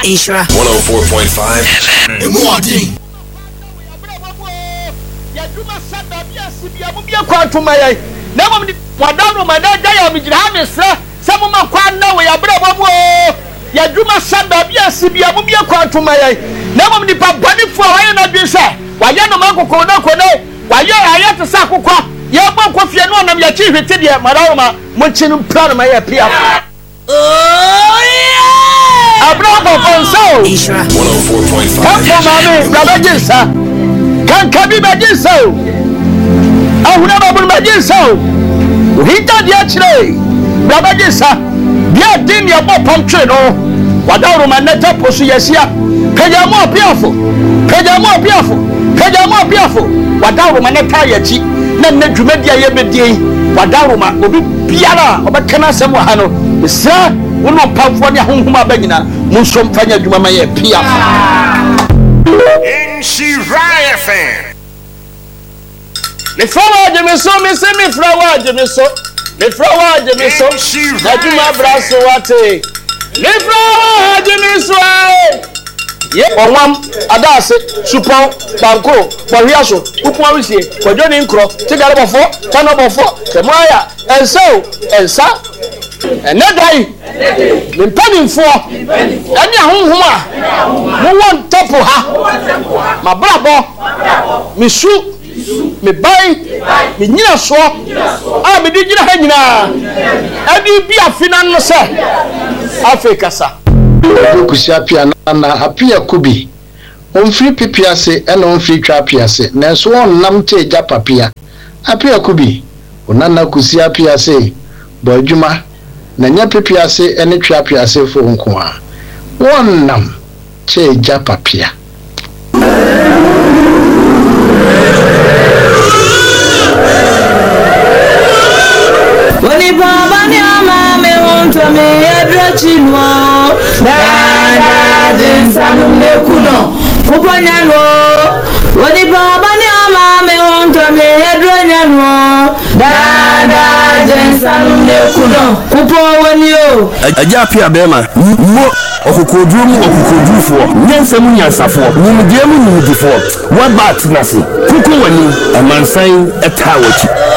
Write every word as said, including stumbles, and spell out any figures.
Ishra one oh four point five Emwadi. Yaduma sada bia sibia mu bia kwa tuma yai. Na mo wadano madada ya mijira ha mesra. Se mo makwa na we abra bobo. Yaduma sada bia sibia mu bia kwa tuma yai. Na mo nipa bani fu wa na dwese. Wa ya no makoko na kone. Wa ya aya te sa kokwa. Ya bo kofie no nam ya chi hwete de mararoma mo chinu plan ma ya pia. Oh yeah! Abrabo Fonso. Ishra one oh four point five Come for mommy, brother Jinsa. Can Kabi Majinso. Ahuna Babu Majinso. Hita Diachre. Brother Jinsa. Dia din ya bo pomtre no. Wadaro maneta posu yesia. Kaja mo piafo. Kaja mo piafo. Kaja mo piafo. Wadaro maneta yachi. Na na dwumadia ye bedie. Wadaro ma obi biara obekana asem wa ha no. Sa wono pamfo ne honhoma ba nyina munso mfanya dwuma ma ye piafo. Inshira F M. Me frawa je me so me se me frawa je me so. Me frawa je me so. Na dwuma braso wate. Me frawa je me so. Ye onwam adase supon banko bohiaso upon wisie kojo ni nkro tigare bofo tano bofo temoya enso ensa enedai me panimfo ene ahonhom a mo won topo ha mabrabo me su me bai me nyina so a me di gyina ha nyina adi bi afina no se Africa sa kusia pia na apia kubi onfiri pipiase ena onfiri twa piase na so onnam te ja papia apia kubi onana kusia piase bojuma na nya pipiase ene twa piase fo nko a wonnam te ja papia Woni baba ni ama me wonto me edrochinwo dada jinsanu mekuno kuponyano woni baba ni ama me wonto me edronyano dada jinsanu mekuno kupo woni o aja pia bema mo okukodru mu okukodrufo nyansam nyansafo nimdiemu nimdifo wabat nase kuko wani amansan etawachi